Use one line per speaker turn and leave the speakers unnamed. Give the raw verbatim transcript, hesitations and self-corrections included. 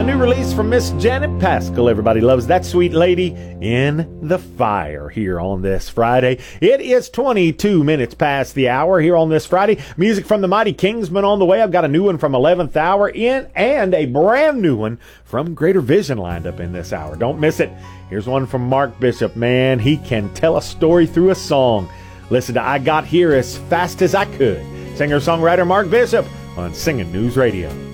A new release from Miss Janet Paschal. Everybody loves that sweet lady in the fire here on this Friday. It is twenty-two minutes past the hour here on this Friday. Music from the Mighty Kingsmen on the way. I've got a new one from eleventh hour in and a brand new one from Greater Vision lined up in this hour. Don't miss it. Here's one from Mark Bishop. Man, he can tell a story through a song. Listen to I Got Here as Fast as I Could. Singer-songwriter Mark Bishop on Singing News Radio.